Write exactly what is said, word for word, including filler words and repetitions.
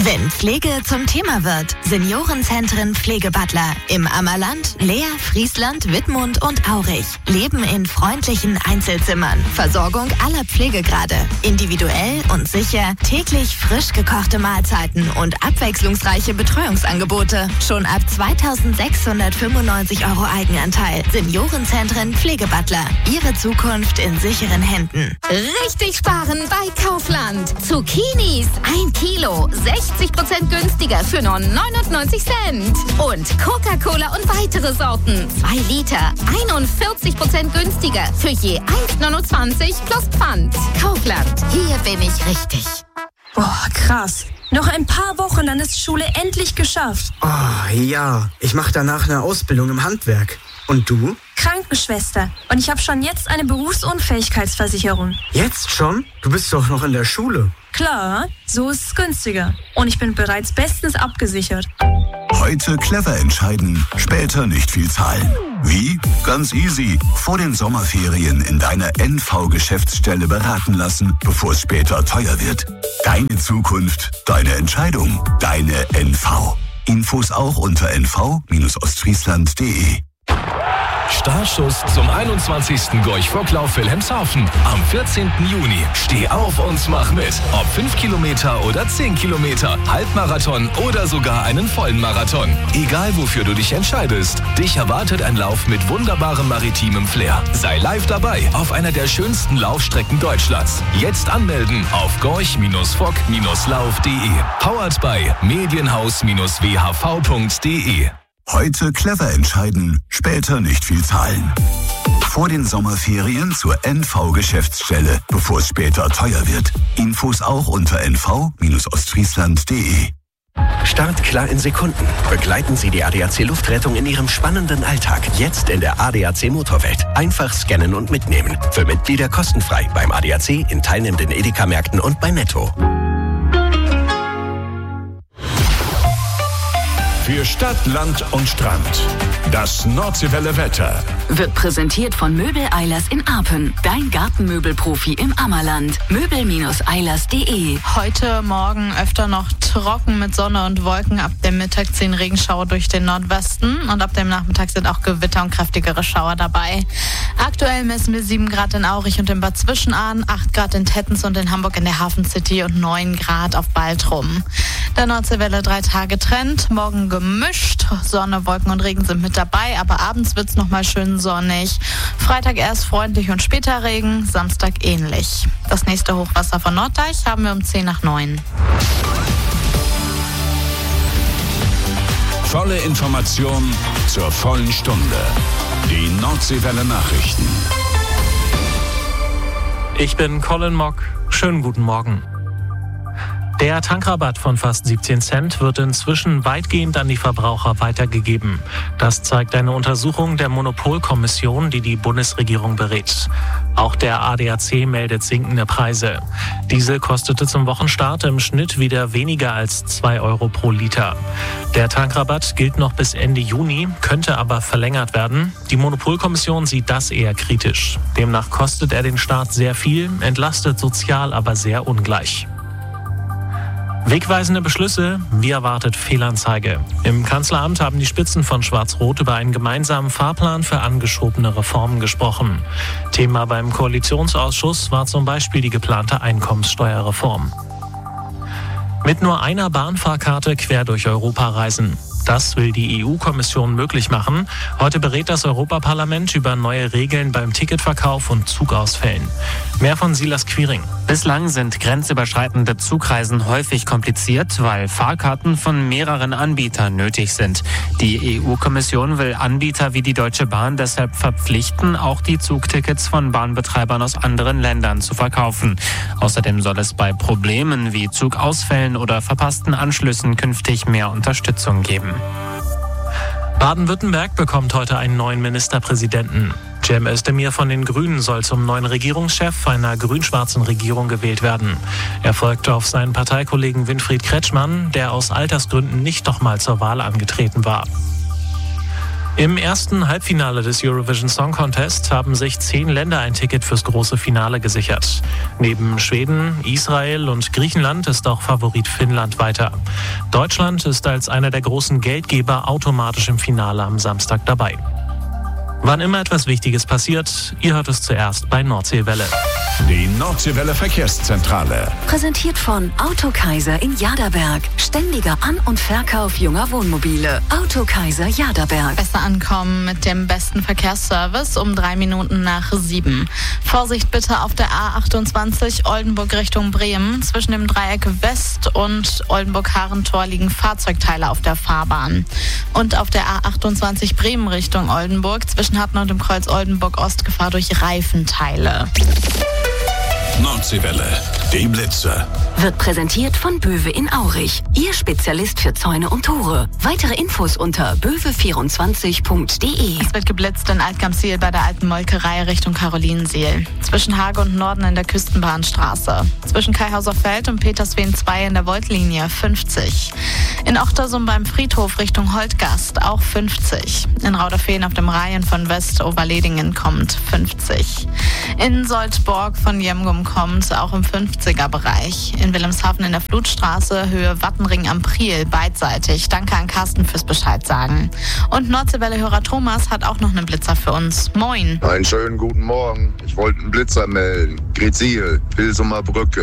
Wenn Pflege zum Thema wird, Seniorenzentren Pflegebutler im Ammerland, Leer, Friesland, Wittmund und Aurich leben in freundlichen Einzelzimmern. Versorgung aller Pflegegrade, individuell und sicher, täglich frisch gekochte Mahlzeiten und abwechslungsreiche Betreuungsangebote. Schon ab zweitausendsechshundertfünfundneunzig Euro Eigenanteil. Seniorenzentren Pflegebutler. Ihre Zukunft in sicheren Händen. Richtig sparen bei Kaufland. Zucchinis, ein Kilo, sechzig Prozent günstiger für nur neunundneunzig Cent. Und Coca-Cola und weitere Sorten, zwei Liter, einundvierzig Prozent günstiger für je eins neunundzwanzig plus Pfand. Kaufland, hier bin ich richtig. Boah, krass. Noch ein paar Wochen, dann ist Schule endlich geschafft. Oh, ja. Ich mache danach eine Ausbildung im Handwerk. Und du? Krankenschwester. Und ich habe schon jetzt eine Berufsunfähigkeitsversicherung. Jetzt schon? Du bist doch noch in der Schule. Klar, so ist es günstiger. Und ich bin bereits bestens abgesichert. Heute clever entscheiden, später nicht viel zahlen. Wie? Ganz easy. Vor den Sommerferien in deiner N V-Geschäftsstelle beraten lassen, bevor es später teuer wird. Deine Zukunft, deine Entscheidung, deine N V. Infos auch unter n v Ostfriesland punkt de. Startschuss zum einundzwanzigsten Gorch-Fock-Lauf Wilhelmshaven. Am vierzehnten Juni. Steh auf und mach mit. Ob fünf Kilometer oder zehn Kilometer, Halbmarathon oder sogar einen vollen Marathon. Egal wofür du dich entscheidest, dich erwartet ein Lauf mit wunderbarem maritimem Flair. Sei live dabei auf einer der schönsten Laufstrecken Deutschlands. Jetzt anmelden auf gorch Fock Lauf punkt de. Powered by medienhaus w h v punkt de. Heute clever entscheiden, später nicht viel zahlen. Vor den Sommerferien zur N V-Geschäftsstelle, bevor es später teuer wird. Infos auch unter n v Ostfriesland punkt de. Startklar in Sekunden. Begleiten Sie die A D A C Luftrettung in Ihrem spannenden Alltag. Jetzt in der A D A C Motorwelt. Einfach scannen und mitnehmen. Für Mitglieder kostenfrei beim A D A C, in teilnehmenden Edeka-Märkten und bei Netto. Für Stadt, Land und Strand. Das Nordseewelle Wetter. Wird präsentiert von Möbel Eilers in Arpen. Dein Gartenmöbelprofi im Ammerland. Möbel Eilers punkt de. Heute Morgen öfter noch trocken mit Sonne und Wolken. Ab dem Mittag ziehen Regenschauer durch den Nordwesten. Und ab dem Nachmittag sind auch Gewitter und kräftigere Schauer dabei. Aktuell messen wir sieben Grad in Aurich und in Bad Zwischenahn, acht Grad in Tettens und in Hamburg in der Hafen City und neun Grad auf Baltrum. Der Nordseewelle drei Tage Trend. Morgen gemischt. Sonne, Wolken und Regen sind mit dabei, aber abends wird es nochmal schön sonnig. Freitag erst freundlich und später Regen, Samstag ähnlich. Das nächste Hochwasser von Norddeich haben wir um zehn nach neun. Volle Information zur vollen Stunde. Die Nordseewelle Nachrichten. Ich bin Colin Mock. Schönen guten Morgen. Der Tankrabatt von fast siebzehn Cent wird inzwischen weitgehend an die Verbraucher weitergegeben. Das zeigt eine Untersuchung der Monopolkommission, die die Bundesregierung berät. Auch der A D A C meldet sinkende Preise. Diesel kostete zum Wochenstart im Schnitt wieder weniger als zwei Euro pro Liter. Der Tankrabatt gilt noch bis Ende Juni, könnte aber verlängert werden. Die Monopolkommission sieht das eher kritisch. Demnach kostet er den Staat sehr viel, entlastet sozial aber sehr ungleich. Wegweisende Beschlüsse, wie erwartet Fehlanzeige. Im Kanzleramt haben die Spitzen von Schwarz-Rot über einen gemeinsamen Fahrplan für angeschobene Reformen gesprochen. Thema beim Koalitionsausschuss war zum Beispiel die geplante Einkommenssteuerreform. Mit nur einer Bahnfahrkarte quer durch Europa reisen. Das will die E U-Kommission möglich machen. Heute berät das Europaparlament über neue Regeln beim Ticketverkauf und Zugausfällen. Mehr von Silas Quiring. Bislang sind grenzüberschreitende Zugreisen häufig kompliziert, weil Fahrkarten von mehreren Anbietern nötig sind. Die E U-Kommission will Anbieter wie die Deutsche Bahn deshalb verpflichten, auch die Zugtickets von Bahnbetreibern aus anderen Ländern zu verkaufen. Außerdem soll es bei Problemen wie Zugausfällen oder verpassten Anschlüssen künftig mehr Unterstützung geben. Baden-Württemberg bekommt heute einen neuen Ministerpräsidenten. Cem Özdemir von den Grünen soll zum neuen Regierungschef einer grün-schwarzen Regierung gewählt werden. Er folgte auf seinen Parteikollegen Winfried Kretschmann, der aus Altersgründen nicht nochmal zur Wahl angetreten war. Im ersten Halbfinale des Eurovision Song Contest haben sich zehn Länder ein Ticket fürs große Finale gesichert. Neben Schweden, Israel und Griechenland ist auch Favorit Finnland weiter. Deutschland ist als einer der großen Geldgeber automatisch im Finale am Samstag dabei. Wann immer etwas Wichtiges passiert, ihr hört es zuerst bei Nordseewelle. Die Nordseewelle Verkehrszentrale. Präsentiert von Autokaiser in Jaderberg. Ständiger An- und Verkauf junger Wohnmobile. Autokaiser Jaderberg. Besser ankommen mit dem besten Verkehrsservice um drei Minuten nach sieben. Vorsicht bitte auf der A achtundzwanzig Oldenburg Richtung Bremen. Zwischen dem Dreieck West und Oldenburg-Harentor liegen Fahrzeugteile auf der Fahrbahn. Und auf der A achtundzwanzig Bremen Richtung Oldenburg zwischen Hatten und dem Kreuz Oldenburg Ost Gefahr durch Reifenteile. Nordseewelle, die Blitze. Wird präsentiert von Böwe in Aurich. Ihr Spezialist für Zäune und Tore. Weitere Infos unter böwe vierundzwanzig punkt de. Es wird geblitzt in Altgamsiel bei der alten Molkerei Richtung Karolinensiel. Zwischen Hage und Norden in der Küstenbahnstraße. Zwischen Kaihauser Feld und Peterswen zwei in der Voltlinie fünfzig. In Ochtersum beim Friedhof Richtung Holtgast auch fünfzig. In Rauderfehn auf dem Reihen von West-Oberledingen kommt fünfzig. In Soltborg von Jemgum kommt auch im fünfziger-Bereich. In Wilhelmshaven in der Flutstraße, Höhe Wattenring am Priel, beidseitig. Danke an Carsten fürs Bescheid sagen. Und Nordseewelle-Hörer Thomas hat auch noch einen Blitzer für uns. Moin. Einen schönen guten Morgen. Ich wollte einen Blitzer melden. Grezil, Pilsumer Brücke.